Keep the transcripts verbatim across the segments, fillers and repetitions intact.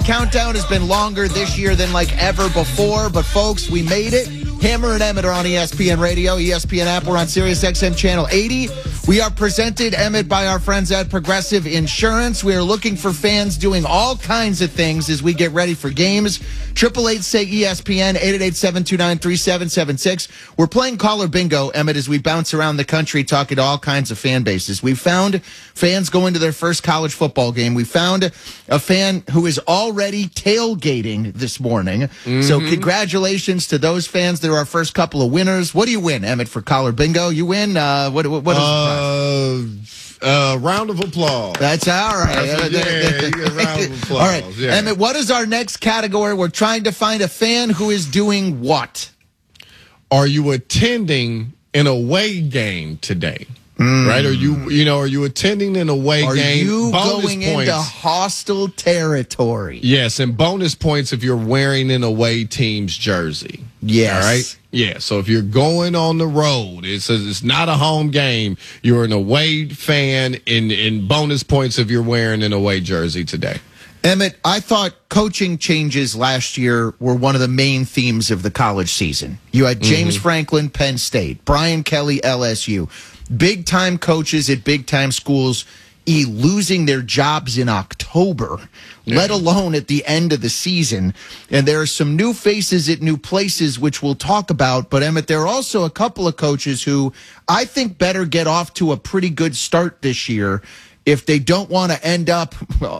Countdown has been longer this year than like ever before, but folks, we made it. Hammer and Emmett are on E S P N Radio, E S P N app. We're on Sirius X M Channel eighty. We are presented, Emmett, by our friends at Progressive Insurance. We are looking for fans doing all kinds of things as we get ready for games. Triple eight say E S P N, eight eight eight, seven two nine, three seven seven six. We're playing caller bingo, Emmett, as we bounce around the country talking to all kinds of fan bases. We found fans going to their first college football game. We found a fan who is already tailgating this morning. Mm-hmm. So congratulations to those fans. They're our first couple of winners. What do you win, Emmett, for caller bingo? You win? Uh, what, what, what is uh, uh, round of applause. That's all right. That's a, yeah, you get a round of applause. All right. Yeah. Emmett, what is our next category? We're trying to find a fan who is doing what? Are you attending an away game today? Mm. Right? Are you, you know, are you attending an away are game? Are you bonus going points. into hostile territory? Yes, and bonus points if you're wearing an away team's jersey. Yes. All right? Yeah, so if you're going on the road, it says it's not a home game, you're an away fan, in, in bonus points if you're wearing an away jersey today. Emmett, I thought coaching changes last year were one of the main themes of the college season. You had James mm-hmm. Franklin, Penn State, Brian Kelly, L S U. Big-time coaches at big-time schools e losing their jobs in October, yeah. let alone at the end of the season. And there are some new faces at new places, which we'll talk about. But, Emmett, there are also a couple of coaches who I think better get off to a pretty good start this year if they don't want to end up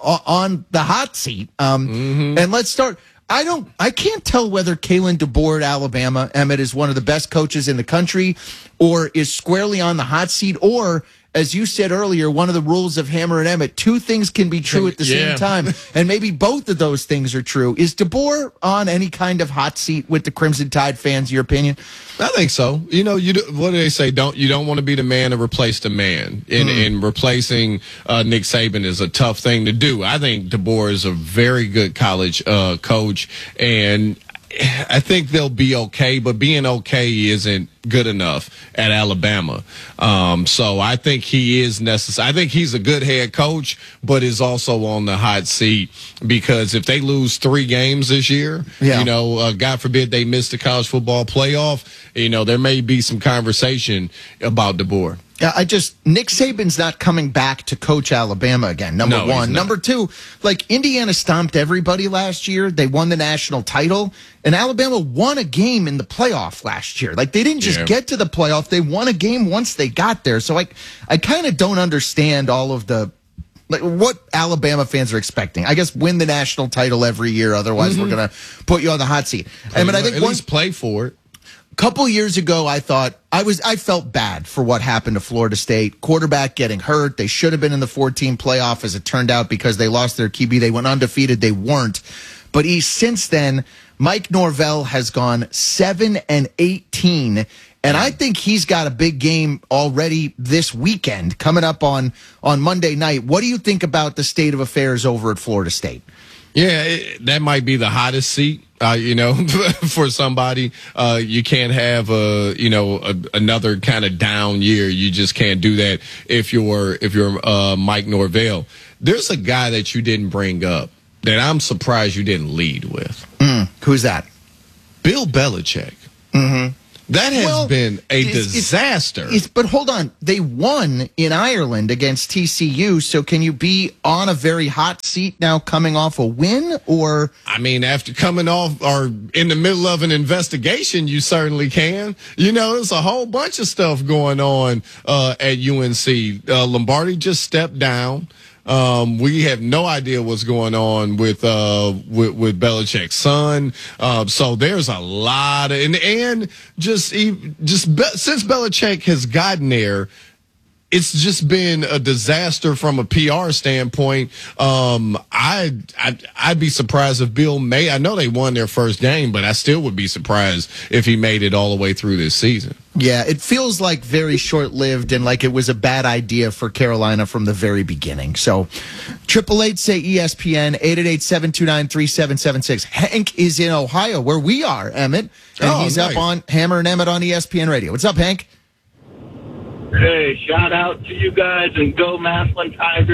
on the hot seat. Um, mm-hmm. And let's start. I don't. I can't tell whether Kalen DeBoer at Alabama, Emmett, is one of the best coaches in the country, or is squarely on the hot seat, or, as you said earlier, one of the rules of Hammer and Emmett: two things can be true at the yeah. same time, and maybe both of those things are true. Is DeBoer on any kind of hot seat with the Crimson Tide fans? Your opinion? I think so. You know, you do, what do they say? Don't you don't want to be the man to replace the man. And, mm. and replacing uh, Nick Saban is a tough thing to do. I think DeBoer is a very good college uh, coach, and I think they'll be okay, but being okay isn't good enough at Alabama. Um, so I think he is necessary. I think he's a good head coach, but is also on the hot seat because if they lose three games this year, yeah. you know, uh, God forbid they miss the college football playoff, you know, there may be some conversation about DeBoer. Yeah, I just, Nick Saban's not coming back to coach Alabama again, number no, one. Number two, like, Indiana stomped everybody last year. They won the national title, and Alabama won a game in the playoff last year. Like, they didn't just yeah. get to the playoff. They won a game once they got there. So, like, I kind of don't understand all of the, like, what Alabama fans are expecting. I guess win the national title every year. Otherwise, mm-hmm. we're going to put you on the hot seat. I mean, I think at one, least play for it. Couple years ago, I thought I was I felt bad for what happened to Florida State. Quarterback getting hurt. They should have been in the fourteen playoff, as it turned out, because they lost their Q B. They went undefeated. They weren't. But he, since then, Mike Norvell has gone seven and eighteen, and I think he's got a big game already this weekend coming up on on Monday night. What do you think about the state of affairs over at Florida State? Yeah, it, that might be the hottest seat. Uh, you know, for somebody, uh, you can't have a, you know, a, another kind of down year. You just can't do that if you're, if you're, uh, Mike Norvell. There's a guy that you didn't bring up that I'm surprised you didn't lead with. Mm, who's that? Bill Belichick. Mm-hmm. That has well, been a it's, disaster. It's, it's, but hold on. They won in Ireland against T C U, so can you be on a very hot seat now coming off a win? Or I mean, after coming off or in the middle of an investigation, you certainly can. You know, there's a whole bunch of stuff going on uh, at U N C. Uh, Lombardi just stepped down. Um, we have no idea what's going on with, uh, with, with Belichick's son. Uh, so there's a lot of, and, and just, just be, since Belichick has gotten there, it's just been a disaster from a P R standpoint. Um, I, I'd, I'd be surprised if Bill may, I know they won their first game, but I still would be surprised if he made it all the way through this season. Yeah, it feels like very short-lived and like it was a bad idea for Carolina from the very beginning. So, triple eight say E S P N, eight eight eight, seven two nine, three seven seven six. Hank is in Ohio, where we are, Emmett, and oh, he's nice. up on Hammer and Emmett on E S P N Radio. What's up, Hank? Hey, shout out to you guys and go Maslin Tigers.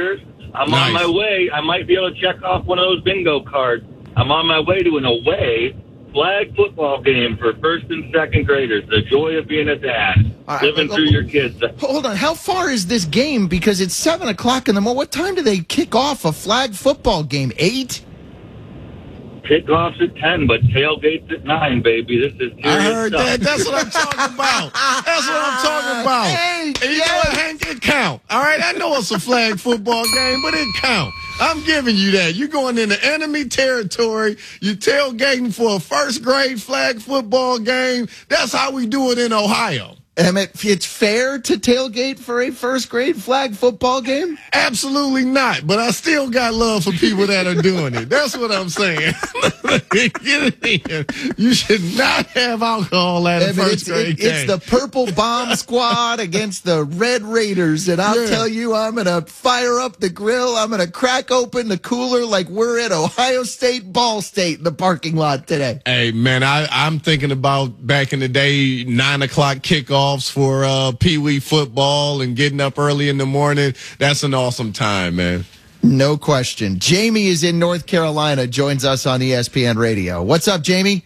I'm Nice. on my way. I might be able to check off one of those bingo cards. I'm on my way to an away flag football game for first and second graders. The joy of being a dad. All right, Living uh, through your kids. Hold on. How far is this game? Because it's seven o'clock in the morning. What time do they kick off a flag football game? Eight? Kickoff's at ten, but tailgate's at nine, baby. This is serious I heard stuff. that. That's what I'm talking about. That's what I'm talking about. Hey, And you yes. know what, Hank? It count. All right, I know it's a flag football game, but it count. I'm giving you that. You're going into enemy territory. You're tailgating for a first grade flag football game. That's how we do it in Ohio. Emmett, it's fair to tailgate for a first grade flag football game? Absolutely not. But I still got love for people that are doing it. That's what I'm saying. Get it in. You should not have alcohol at a Emmett, first it's, grade it, game. it's the Purple Bomb Squad against the Red Raiders, and I'll Yeah. tell you, I'm going to fire up the grill. I'm going to crack open the cooler like we're at Ohio State, Ball State in the parking lot today. Hey, man, I, I'm thinking about back in the day, nine o'clock kickoffs for uh, Pee Wee football and getting up early in the morning. That's an awesome time, man. No question. Jamie is in North Carolina, joins us on E S P N Radio. What's up, Jamie?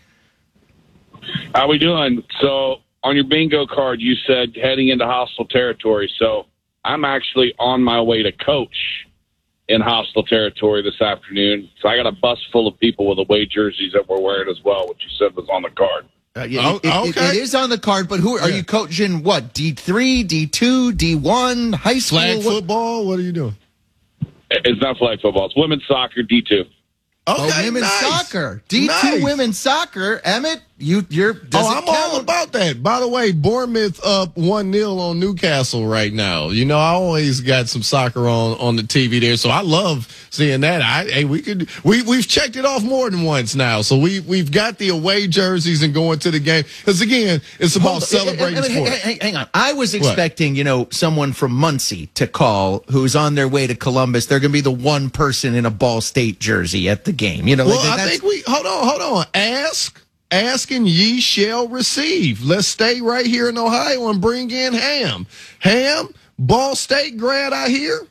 How we doing? So on your bingo card, you said heading into hostile territory. So I'm actually on my way to coach in hostile territory this afternoon. So I got a bus full of people with away jerseys that we're wearing as well, which you said was on the card. Uh, yeah, Oh, it, it- okay. it is on the card, but who are Yeah. you coaching? What, D three, D two, D one, high school? Flag What- football? What are you doing? It's not flag football. It's women's soccer, D two. Oh, Okay, women's nice. soccer. D two Nice. women's soccer. Emmett, you, you're, does Oh, it I'm count? all about that. By the way, Bournemouth up one nil on Newcastle right now. You know, I always got some soccer on, on the T V there, so I love seeing that. I hey, we could we we've checked it off more than once now. So we we've got the away jerseys and going to the game. Because again, it's about Hold on. celebrating I mean, sport. hang, hang- hang on. I was expecting, you know, someone from Muncie to call who's on their way to Columbus. They're going to be the one person in a Ball State jersey at the game. You know, Well, like, I that's- think we hold on, hold on. Ask, ask, and ye shall receive. Let's stay right here in Ohio and bring in Ham. Ham, Ball State grad, I hear.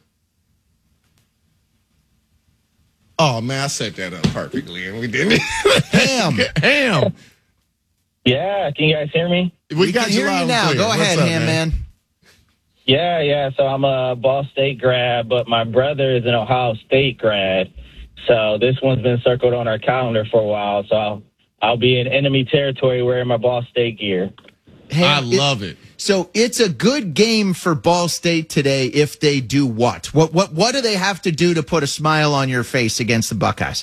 Oh man, I set that up perfectly, and we didn't. Ham. Ham, Yeah, can you guys hear me? we, we got can hear loud you and now. clear. Go What's ahead, up, Ham, man. Yeah, yeah. So I'm a Ball State grad, but my brother is an Ohio State grad. So this one's been circled on our calendar for a while. So I'll, I'll be in enemy territory wearing my Ball State gear. Ham, I love it. So it's a good game for Ball State today if they do what? What what what do they have to do to put a smile on your face against the Buckeyes?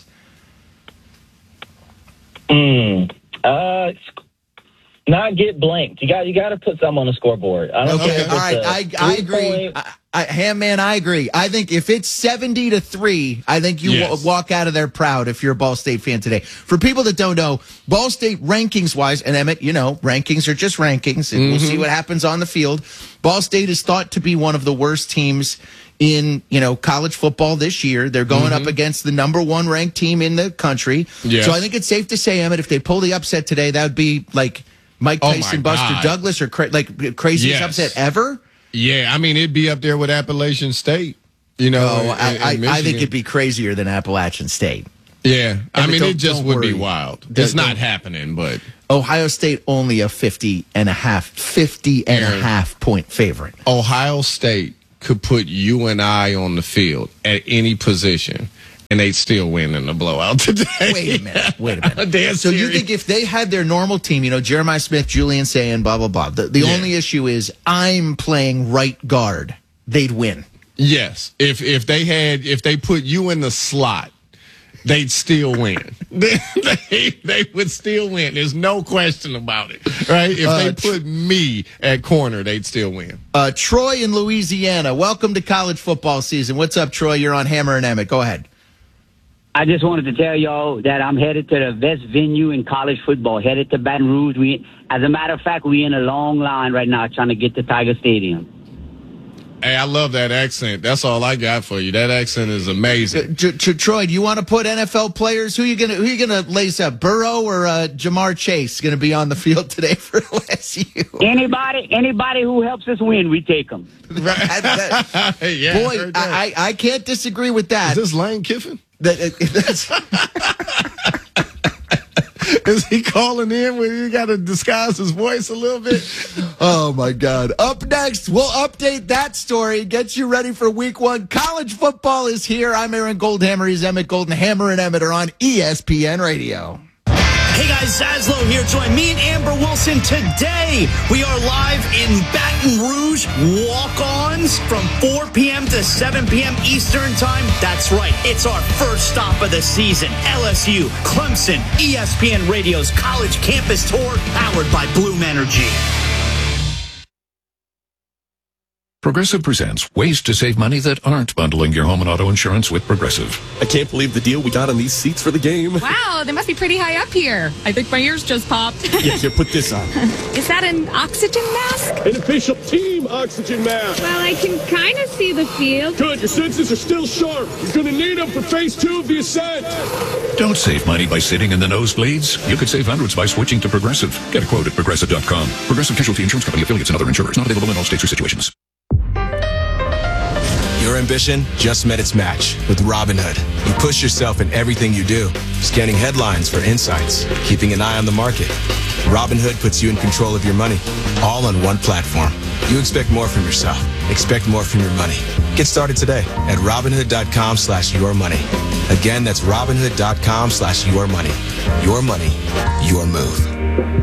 Mm. Uh, not get blanked. You got you got to put something on the scoreboard. I don't Okay, care if all it's right, a I I agree. three-point- I, I, Ham man, I agree. I think if it's seventy to three, I think you Yes. wa- walk out of there proud if you're a Ball State fan today. For people that don't know, Ball State rankings wise, and Emmett, you know, rankings are just rankings, and we'll see what happens on the field. Ball State is thought to be one of the worst teams in, you know, college football this year. They're going up against the number one ranked team in the country. Yes. So I think it's safe to say, Emmett, if they pull the upset today, that would be like Mike Oh, my Tyson, Buster God. Douglas, or cra- like craziest Yes. upset ever. Yeah, I mean it'd be up there with Appalachian State. You know, Oh, in- I, in I, I think Michigan. it'd be crazier than Appalachian State. Yeah, I Emmett, mean don't- it just don't would worry. be wild. Don't- It's not don't- happening, but Ohio State only a fifty and a half, fifty and a Aaron. half point favorite. Ohio State could put you and I on the field at any position, and they'd still win in the blowout today. Wait a minute. Wait a minute. Damn So you serious. think if they had their normal team, you know, Jeremiah Smith, Julian Sayin, blah, blah, blah, the, the Yeah. only issue is I'm playing right guard, they'd win. Yes, if if they had if they put you in the slot, they'd still win. they, they they would still win. There's no question about it, right? If Uh, they put me at corner, they'd still win. Uh, Troy in Louisiana, welcome to college football season. What's up, Troy? You're on Hammer and Emmett. Go ahead. I just wanted to tell y'all that I'm headed to the best venue in college football, headed to Baton Rouge. We, as a matter of fact, we're in a long line right now trying to get to Tiger Stadium. Hey, I love that accent. That's all I got for you. That accent is amazing. T- t- Troy, do you want to put N F L players? Who you gonna who you gonna lace up? Burrow or uh, Jamar Chase going to be on the field today for L S U? Anybody, anybody who helps us win, we take them. That, that, yeah, boy, I, I I can't disagree with that. Is this Lane Kiffin? That, uh, that's, Is he calling in when you got to disguise his voice a little bit? oh, my God. Up next, we'll update that story, get you ready for week one. College football is here. I'm Aaron Goldhammer. He's Emmett Golden. Hammer and Emmett are on E S P N Radio. Hey guys, Zaslow here. Join me and Amber Wilson today. We are live in Baton Rouge. Walk-ons from four p.m. to seven p.m. Eastern Time. That's right. It's our first stop of the season. L S U, Clemson, E S P N Radio's College Campus Tour, powered by Bloom Energy. Progressive presents ways to save money that aren't bundling your home and auto insurance with Progressive. I can't believe the deal we got on these seats for the game. Wow, they must be pretty high up here. I think my ears just popped. Yeah, here, put this on. Is that an oxygen mask? An official team oxygen mask. Well, I can kind of see the field. Good, your senses are still sharp. You're going to need them for phase two of the ascent. Don't save money by sitting in the nosebleeds. You could save hundreds by switching to Progressive. Get a quote at Progressive dot com. Progressive Casualty Insurance Company, affiliates, and other insurers. Not available in all states or situations. Your ambition just met its match with Robinhood. You push yourself in everything you do, scanning headlines for insights, keeping an eye on the market. Robinhood puts you in control of your money, all on one platform. You expect more from yourself. Expect more from your money. Get started today at Robinhood dot com slash your money. Again, that's Robinhood dot com slash your money. Your money, your move.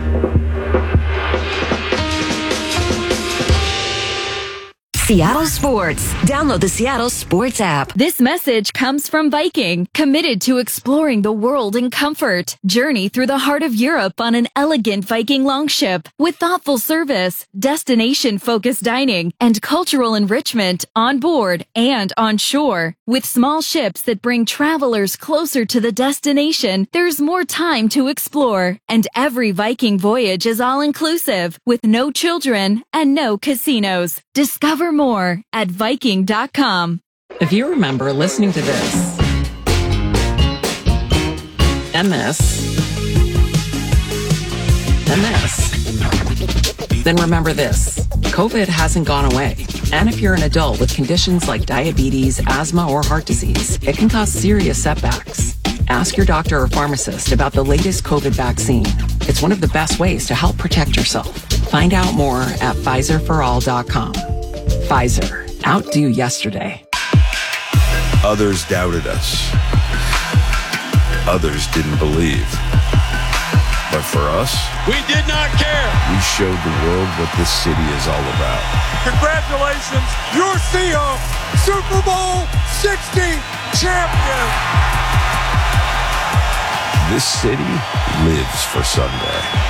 Seattle Sports. Download the Seattle Sports app. This message comes from Viking, committed to exploring the world in comfort. Journey through the heart of Europe on an elegant Viking longship with thoughtful service, destination-focused dining, and cultural enrichment on board and on shore. With small ships that bring travelers closer to the destination, there's more time to explore. And every Viking voyage is all-inclusive with no children and no casinos. Discover more at Viking dot com. If you remember listening to this and this and this, then remember this. COVID hasn't gone away. And if you're an adult with conditions like diabetes, asthma, or heart disease, it can cause serious setbacks. Ask your doctor or pharmacist about the latest COVID vaccine. It's one of the best ways to help protect yourself. Find out more at Pfizer for all dot com. Pfizer. Outdo yesterday. Others doubted us. Others didn't believe. But for us, we did not care. We showed the world what this city is all about. Congratulations, your Seahawks, Super Bowl sixty champion. This city lives for Sunday.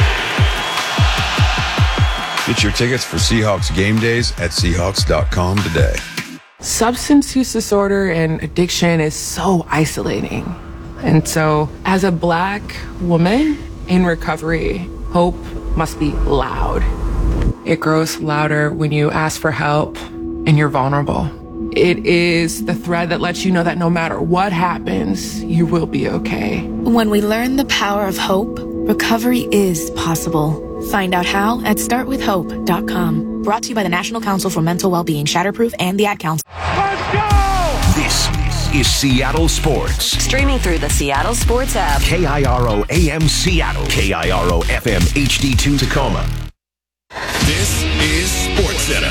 Get your tickets for Seahawks game days at Seahawks dot com today. Substance use disorder and addiction is so isolating. And so, as a Black woman in recovery, hope must be loud. It grows louder when you ask for help and you're vulnerable. It is the thread that lets you know that no matter what happens, you will be okay. When we learn the power of hope, recovery is possible. Find out how at start with hope dot com. Brought to you by the National Council for Mental Wellbeing, Shatterproof, and the Ad Council. Let's go! This is Seattle Sports. Streaming through the Seattle Sports app. K I R O A M Seattle. K I R O F M H D two Tacoma. This is SportsCenter.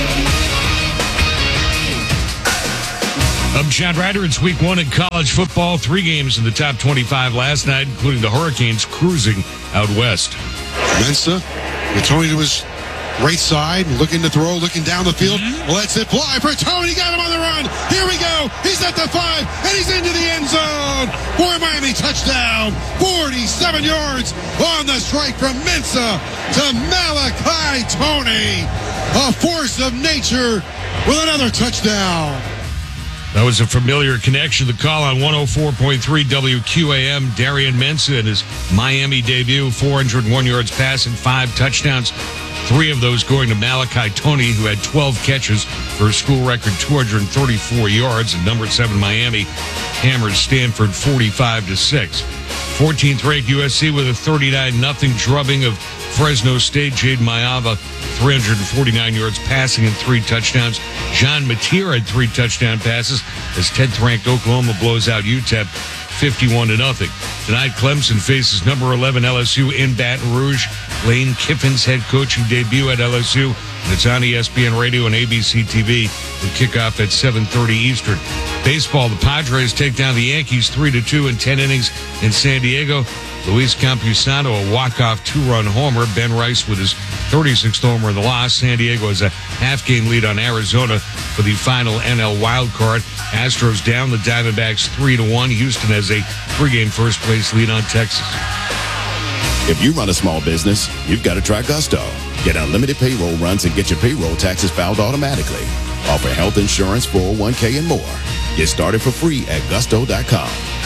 I'm Chad Ryder. It's week one in college football. Three games in the top twenty-five last night, including the Hurricanes cruising out west. Mensa, with Tony to his right side, looking to throw, looking down the field. Mm-hmm. Let's it fly for Tony. Got him on the run. Here we go. He's at the five, and he's into the end zone for Miami. Touchdown. forty-seven yards on the strike from Mensa to Malachi Tony. A force of nature with another touchdown. That was a familiar connection. The call on one oh four point three W Q A M. Darian Mensa in his Miami debut, four hundred one yards passing, five touchdowns. Three of those going to Malachi Toney, who had twelve catches for a school record two hundred thirty-four yards. And number seven, Miami, hammered Stanford forty-five to six. fourteenth ranked U S C with a thirty-nine nothing drubbing of Fresno State. Jade Mayava, three hundred forty-nine yards passing and three touchdowns. John Mateer had three touchdown passes as tenth ranked Oklahoma blows out U T E P fifty-one to nothing. Tonight, Clemson faces number eleven L S U in Baton Rouge. Lane Kiffin's head coaching debut at L S U. And it's on E S P N Radio and A B C T V with kickoff at seven thirty Eastern. Baseball, the Padres take down the Yankees three to two in ten innings in San Diego. Luis Campusano, a walk-off two-run homer. Ben Rice with his thirty-sixth homer in the loss. San Diego has a half-game lead on Arizona for the final N L wild card. Astros down the Diamondbacks three to one. Houston has a three-game first-place lead on Texas. If you run a small business, you've got to try Gusto. Get unlimited payroll runs and get your payroll taxes filed automatically. Offer health insurance, four oh one k, and more. Get started for free at gusto dot com.